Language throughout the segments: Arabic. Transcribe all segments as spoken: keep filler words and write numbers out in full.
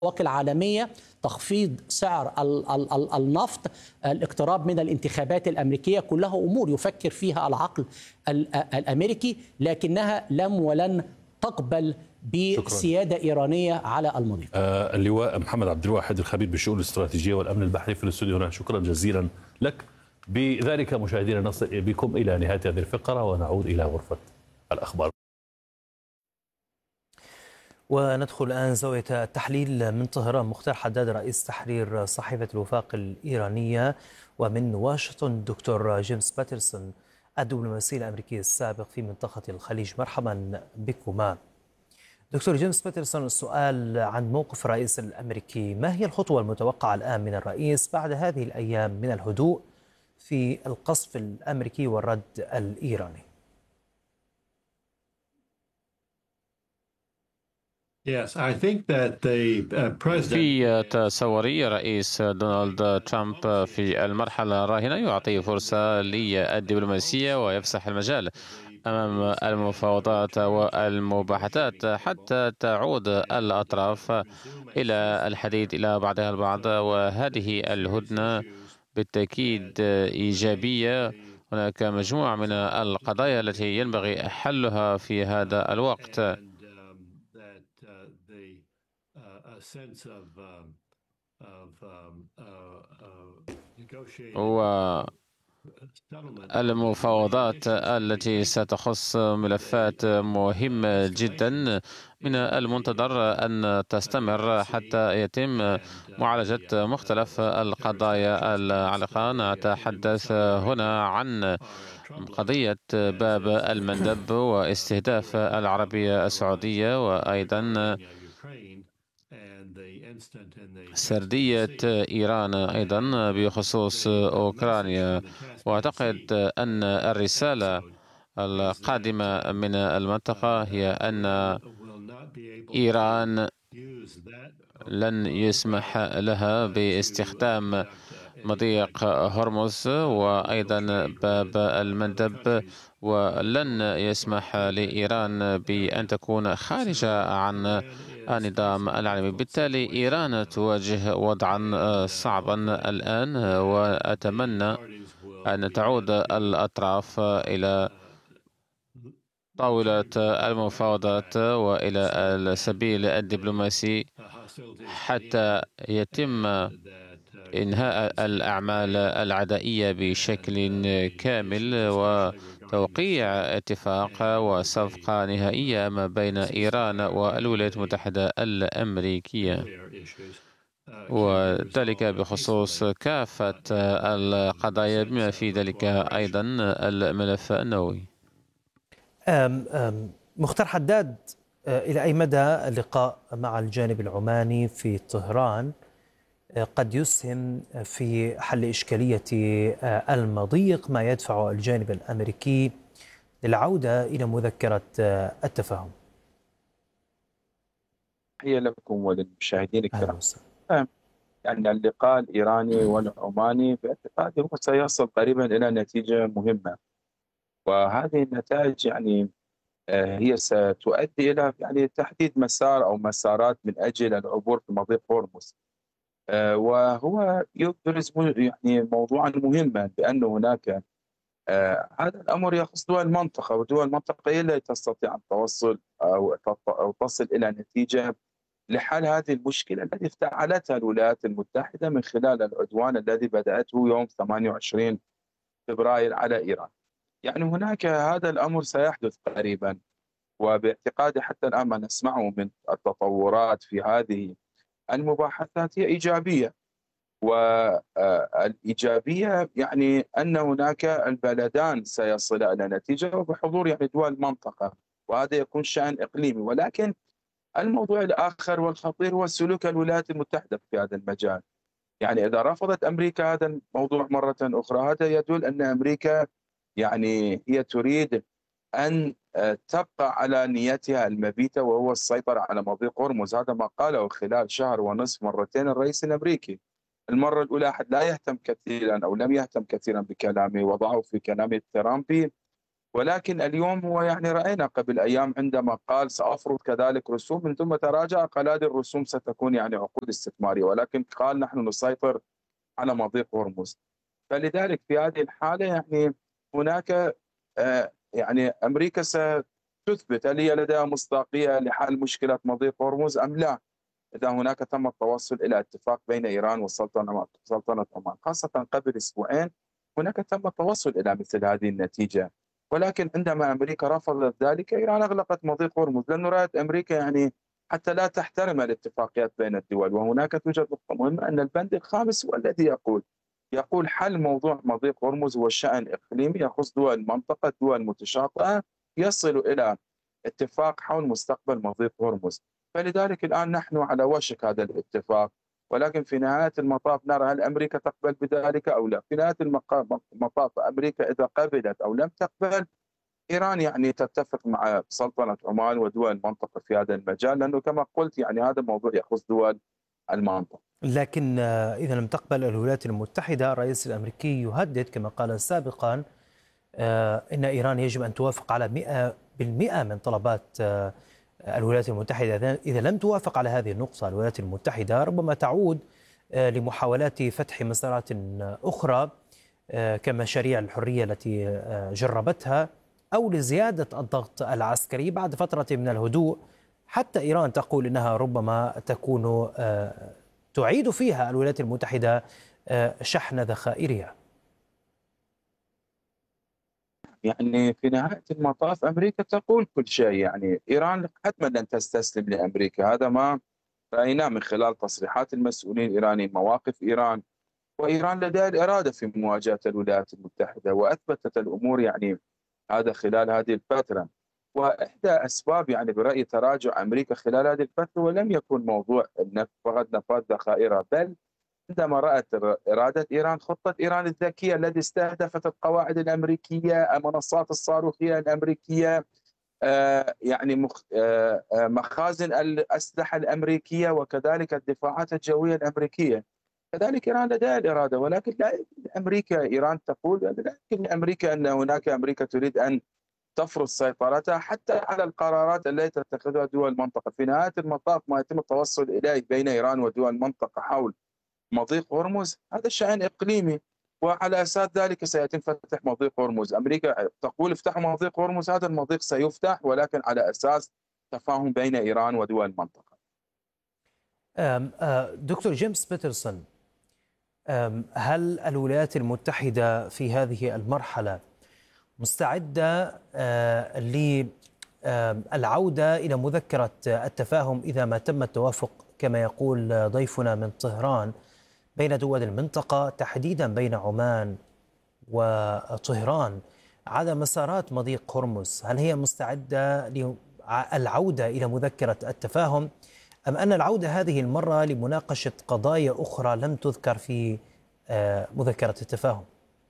الأسواق العالمية، تخفيض سعر ال- ال- ال- النفط، الاقتراب من الانتخابات الأمريكية، كلها أمور يفكر فيها العقل ال- الأمريكي، لكنها لم ولن تقبل شكرا. بسيادة إيرانية على المضيق. آه اللواء محمد عبد الواحد الخبير بالشؤون الاستراتيجية والأمن البحري في الاستوديو هنا، شكرا جزيلا لك. بذلك مشاهدينا نصل بكم إلى نهاية هذه الفقرة ونعود إلى غرفة الأخبار. وندخل الآن زاوية التحليل من طهران. مختار حداد رئيس تحرير صحيفة الوفاق الإيرانية، ومن واشنطن دكتور جيمس باترسون الدبلوماسي الأمريكي السابق في منطقة الخليج. مرحبا بكما. دكتور جيمس باترسون، السؤال عن موقف الرئيس الأمريكي، ما هي الخطوة المتوقعة الآن من الرئيس بعد هذه الأيام من الهدوء في القصف الأمريكي والرد الإيراني؟ في تصوري رئيس دونالد ترامب في المرحلة الراهنة يعطي فرصة للدبلوماسية ويفسح المجال أمام المفاوضات والمباحثات حتى تعود الأطراف إلى الحديث إلى بعضها البعض، وهذه الهدنة بالتأكيد إيجابية. هناك مجموعة من القضايا التي ينبغي حلها في هذا الوقت، والمفاوضات التي ستخص ملفات مهمة جدا من المنتظر أن تستمر حتى يتم معالجة مختلف القضايا العالقة. نتحدث هنا عن قضية باب المندب واستهداف العربية السعودية، وأيضا سردية إيران أيضا بخصوص أوكرانيا. وأعتقد أن الرسالة القادمة من المنطقة هي أن إيران لن يسمح لها باستخدام مضيق هرمز وأيضا باب المندب، ولن يسمح لإيران بأن تكون خارجة عن النظام العالمي. بالتالي إيران تواجه وضعا صعبا الآن، وأتمنى أن تعود الأطراف إلى طاولة المفاوضات وإلى السبيل الدبلوماسي حتى يتم إنهاء الأعمال العدائية بشكل كامل وتوقيع اتفاق وصفقة نهائية ما بين إيران والولايات المتحدة الأمريكية، وذلك بخصوص كافة القضايا بما في ذلك أيضا الملف النووي. أم أم مختار حداد، إلى أي مدى اللقاء مع الجانب العماني في طهران قد يسهم في حل إشكالية المضيق، ما يدفع الجانب الأمريكي للعودة إلى مذكرة التفاهم؟ تحية لكم وللمشاهدين الكرام. أهلا. يعني اللقاء الإيراني والعماني باعتقادي هو سيصل قريبا إلى نتيجة مهمة، وهذه النتائج يعني هي ستؤدي إلى يعني تحديد مسار أو مسارات من أجل العبور في مضيق هرمز. وهو يبرز يعني موضوعا مهما، بأن هناك هذا الأمر يخص دول المنطقة، ودول المنطقة هي التي تستطيع أن توصل أو أو تصل إلى نتيجة لحل هذه المشكلة التي افتعلتها الولايات المتحدة من خلال العدوان الذي بدأته يوم ثمانية وعشرين فبراير على إيران. يعني هناك هذا الأمر سيحدث قريبا، وباعتقادي حتى الآن ما نسمعه من التطورات في هذه المباحثات هي إيجابية. والإيجابية يعني أن هناك البلدان سيصل إلى نتيجة وبحضور يعني دول المنطقة، وهذا يكون شأن إقليمي. ولكن الموضوع الآخر والخطير هو سلوك الولايات المتحدة في هذا المجال. يعني إذا رفضت أمريكا هذا الموضوع مرة أخرى، هذا يدل أن أمريكا يعني هي تريد أن تبقى على نيتها المبيتة، وهو السيطرة على مضيق هرمز. هذا ما قاله خلال شهر ونصف مرتين الرئيس الأمريكي. المرة الأولى أحد لا يهتم كثيرا أو لم يهتم كثيرا بكلامه، وضعه في كلامه الترامبي ولكن اليوم هو يعني رأينا قبل أيام عندما قال سأفرض كذلك رسوم، من ثم تراجع قال هذه الرسوم ستكون يعني عقود استثمارية، ولكن قال نحن نسيطر على مضيق هرمز. فلذلك في هذه الحالة يعني هناك آه يعني أمريكا ستثبت هل هي لديها مصداقية لحل مشكلة مضيق هرمز أم لا، إذا هناك تم التوصل إلى اتفاق بين إيران وسلطنة سلطنة عمان. خاصة قبل أسبوعين هناك تم التوصل إلى مثل هذه النتيجة، ولكن عندما أمريكا رفضت ذلك إيران أغلقت مضيق هرمز، لأنه رأت أمريكا يعني حتى لا تحترم الاتفاقيات بين الدول. وهناك توجد نقطة مهمة أن البند الخامس هو الذي يقول يقول حل موضوع مضيق هرمز هو شأن إقليمي يخص دول المنطقة، دول متشاطئة يصل إلى اتفاق حول مستقبل مضيق هرمز. فلذلك الآن نحن على وشك هذا الاتفاق، ولكن في نهاية المطاف نرى هل أمريكا تقبل بذلك أو لا. في نهاية المطاف أمريكا إذا قبلت أو لم تقبل، إيران يعني تتفق مع سلطنة عمان ودول المنطقة في هذا المجال، لأنه كما قلت يعني هذا الموضوع يخص دول المنطقة. لكن إذا لم تقبل الولايات المتحدة، الرئيس الأمريكي يهدد كما قال سابقا إن إيران يجب أن توافق على مئة بالمئة من طلبات الولايات المتحدة. إذا لم توافق على هذه النقطة الولايات المتحدة، ربما تعود لمحاولات فتح مسارات أخرى كمشاريع الحرية التي جربتها، أو لزيادة الضغط العسكري بعد فترة من الهدوء، حتى إيران تقول إنها ربما تكون تعيد فيها الولايات المتحدة شحن ذخائرها. يعني في نهاية المطاف أمريكا تقول كل شيء، يعني إيران حتما لن تستسلم لأمريكا، هذا ما رأيناه من خلال تصريحات المسؤولين الإيرانيين، مواقف إيران. وإيران لديها الإرادة في مواجهة الولايات المتحدة، وأثبتت الأمور يعني هذا خلال هذه الفترة. وإحدى أسباب يعني برأي تراجع أمريكا خلال هذه الفترة ولم يكن موضوع فقط نفاذ ذخائرها، بل عندما رأت إرادة إيران خطة إيران الذكية التي استهدفت القواعد الأمريكية، المنصات الصاروخية الأمريكية، آه يعني مخ آه مخازن الأسلحة الأمريكية، وكذلك الدفاعات الجوية الأمريكية. كذلك إيران لديها الإرادة، ولكن لا أمريكا إيران تقول لا يمكن لأمريكا أن هناك أمريكا تريد أن تفرض سيطرتها حتى على القرارات التي تتخذها دول المنطقة. في نهاية المطاف ما يتم التوصل إليه بين إيران ودول المنطقة حول مضيق هرمز هذا شأن إقليمي، وعلى أساس ذلك سيتم فتح مضيق هرمز. أمريكا تقول افتحوا مضيق هرمز، هذا المضيق سيفتح ولكن على أساس تفاهم بين إيران ودول المنطقة. دكتور جيمس بيترسون، هل الولايات المتحدة في هذه المرحلة مستعدة للعودة إلى مذكرة التفاهم إذا ما تم التوافق كما يقول ضيفنا من طهران بين دول المنطقة، تحديدا بين عمان وطهران، على مسارات مضيق هرمز؟ هل هي مستعدة للعودة إلى مذكرة التفاهم، أم أن العودة هذه المرة لمناقشة قضايا أخرى لم تذكر في مذكرة التفاهم؟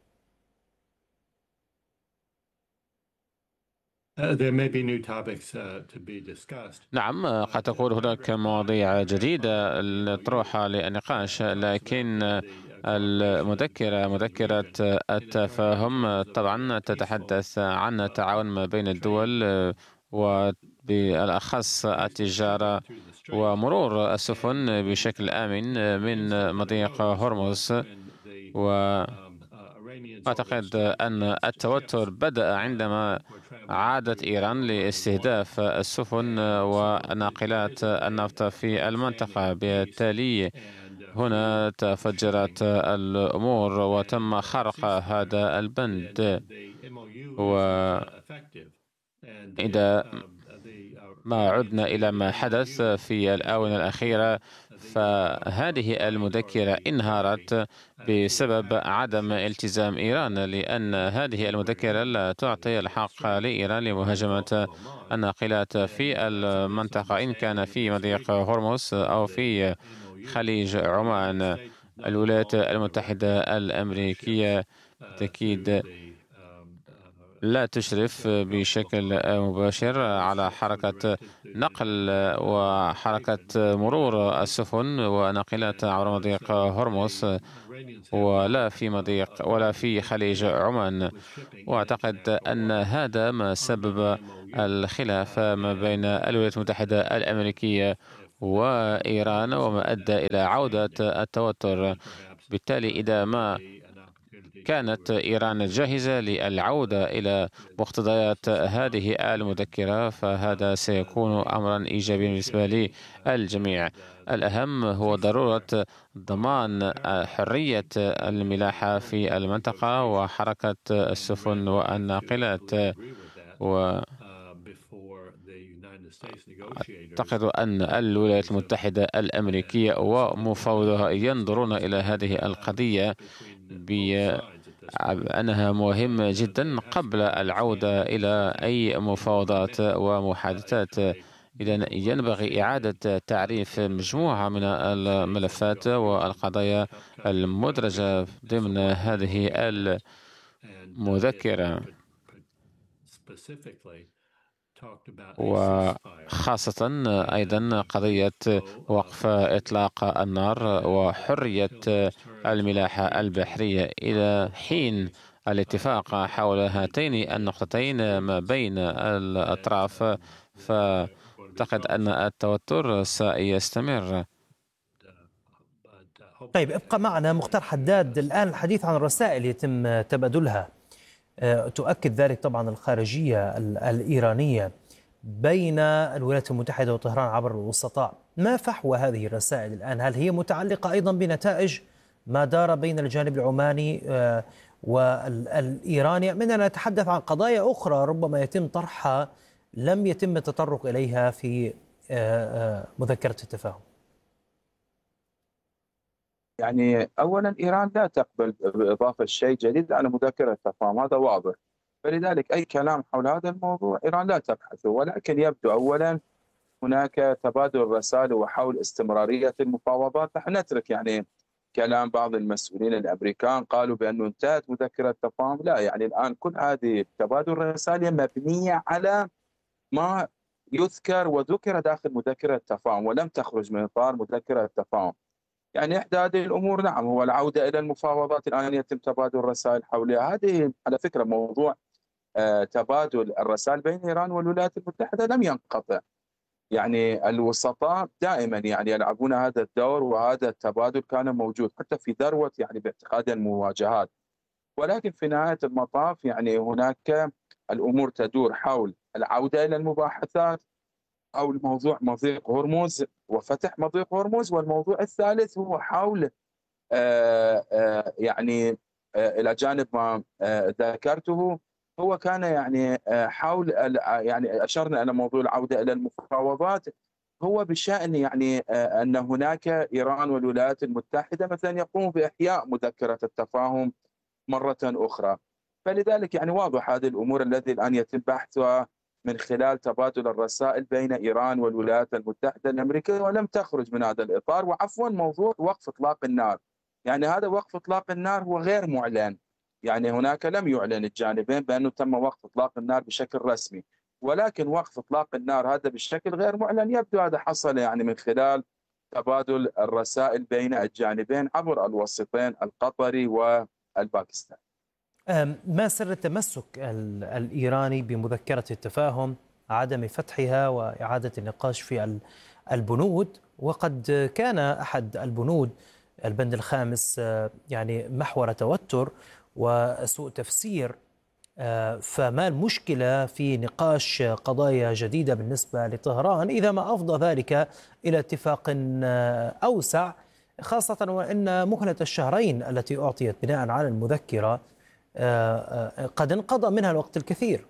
نعم، قد تكون هناك مواضيع جديدة للطروح للنقاش، لكن المذكرة مذكرة التفاهم طبعا تتحدث عن التعاون ما بين الدول، وبالأخص التجارة ومرور السفن بشكل آمن من مضيق هرمز. وأعتقد أن التوتر بدأ عندما عادت إيران لاستهداف السفن وناقلات النفط في المنطقة، بالتالي هنا تفجرت الأمور وتم خرق هذا البند. وإذا ما عدنا إلى ما حدث في الآونة الأخيرة، فهذه المذكرة انهارت بسبب عدم التزام إيران، لأن هذه المذكرة لا تعطي الحق لإيران لمهاجمة الناقلات في المنطقة، إن كان في مضيق هرمز أو في خليج عمان. الولايات المتحدة الأمريكية بالتأكيد لا تشرف بشكل مباشر على حركة نقل وحركة مرور السفن وناقلات عبر مضيق هرمز ولا في مضيق ولا في خليج عمان. وأعتقد أن هذا ما سبب الخلاف ما بين الولايات المتحدة الأمريكية وإيران وما أدى إلى عودة التوتر. بالتالي إذا ما كانت إيران جاهزة للعودة إلى مقتضيات هذه المذكرة فهذا سيكون أمرا إيجابيا بالنسبة للجميع. الأهم هو ضرورة ضمان حرية الملاحة في المنطقة وحركة السفن والناقلات. و أعتقد أن الولايات المتحدة الأمريكية ومفاوضها ينظرون إلى هذه القضية بأنها مهمة جدا قبل العودة إلى أي مفاوضات ومحادثات. إذن ينبغي إعادة تعريف مجموعة من الملفات والقضايا المدرجة ضمن هذه المذكرة، وخاصة أيضا قضية وقف إطلاق النار وحرية الملاحة البحرية إلى حين الاتفاق حول هاتين النقطتين ما بين الأطراف. فأعتقد أن التوتر سيستمر. طيب ابقى معنا مختار حداد. الآن الحديث عن الرسائل يتم تبادلها، تؤكد ذلك طبعا الخارجية الإيرانية بين الولايات المتحدة وطهران عبر الوسطاء. ما فحوى هذه الرسائل الآن؟ هل هي متعلقة أيضا بنتائج ما دار بين الجانب العماني والإيراني، من أن نتحدث عن قضايا أخرى ربما يتم طرحها لم يتم التطرق إليها في مذكرة التفاهم؟ يعني أولا إيران لا تقبل بإضافة شيء جديد على مذكرة التفاهم، هذا واضح. فلذلك أي كلام حول هذا الموضوع إيران لا تبحثه. ولكن يبدو أولا هناك تبادل رسائل وحول استمرارية المفاوضات. نحن نترك يعني كلام بعض المسؤولين الأمريكان قالوا بأنه انتهت مذكرة التفاهم. لا، يعني الآن كل هذه تبادل الرسائل مبنية على ما يذكر وذكر داخل مذكرة التفاهم ولم تخرج من إطار مذكرة التفاهم. يعني إحدى هذه الأمور نعم هو العودة إلى المفاوضات، الآن يتم تبادل الرسائل حولها. هذه على فكرة موضوع آه تبادل الرسائل بين إيران والولايات المتحدة لم ينقطع. يعني الوسطاء دائما يعني يلعبون هذا الدور، وهذا التبادل كان موجود حتى في ذروة يعني باعتقاد المواجهات. ولكن في نهاية المطاف يعني هناك الأمور تدور حول العودة إلى المباحثات أو الموضوع مضيق هرمز وفتح مضيق هرمز. والموضوع الثالث هو حول آآ آآ يعني آآ إلى جانب ما ذكرته هو كان يعني حول يعني أشرنا إلى موضوع العودة إلى المفاوضات، هو بشأن يعني أن هناك إيران والولايات المتحدة مثلا يقوموا بإحياء مذكرة التفاهم مرة أخرى. فلذلك يعني واضح هذه الأمور التي الآن يتم بحثها من خلال تبادل الرسائل بين إيران والولايات المتحدة الأمريكية ولم تخرج من هذا الإطار. وعفوا موضوع وقف إطلاق النار، يعني هذا وقف إطلاق النار هو غير معلن. يعني هناك لم يعلن الجانبين بأنه تم وقف إطلاق النار بشكل رسمي، ولكن وقف إطلاق النار هذا بالشكل غير معلن يبدو هذا حصل يعني من خلال تبادل الرسائل بين الجانبين عبر الوسيطين القطري والباكستاني. ما سر التمسك الإيراني بمذكرة التفاهم، عدم فتحها وإعادة النقاش في البنود؟ وقد كان أحد البنود البند الخامس يعني محور توتر وسوء تفسير، فما المشكلة في نقاش قضايا جديدة بالنسبة لطهران إذا ما أفضى ذلك إلى اتفاق أوسع، خاصة وأن مهلة الشهرين التي أعطيت بناء على المذكرة قد انقضى منها الوقت الكثير؟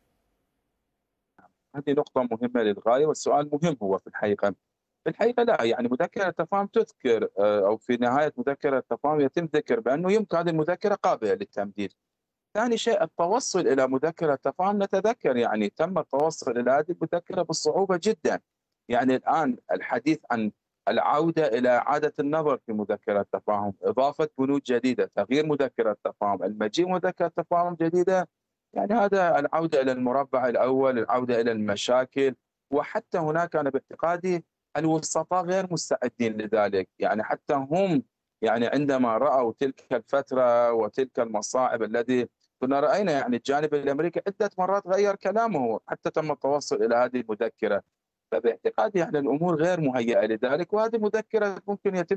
هذه نقطة مهمة للغاية، والسؤال مهم هو في الحقيقة. في الحقيقة لا، يعني مذكرة التفاهم تذكر أو في نهاية مذكرة التفاهم يتم ذكر بأنه يمكن هذه المذكرة قابلة للتمديد. ثاني شيء التوصل إلى مذكرة التفاهم، نتذكر يعني تم التوصل إلى هذه المذكرة بصعوبة جدا. يعني الآن الحديث عن العودة إلى إعادة النظر في مذكرة التفاهم، إضافة بنود جديدة، تغيير مذكرة التفاهم، المجيء مذكرة تفاهم جديدة، يعني هذا العودة إلى المربع الأول، العودة إلى المشاكل. وحتى هناك أنا باعتقادي الوسطاء غير مستعدين لذلك، يعني حتى هم يعني عندما رأوا تلك الفترة وتلك المصاعب التي كنا رأينا، يعني الجانب الأمريكي عدة مرات غير كلامه حتى تم التوصل إلى هذه المذكرة. فباعتقادي يعني الأمور غير مهيئة لذلك، وهذه المذكرة ممكن يتم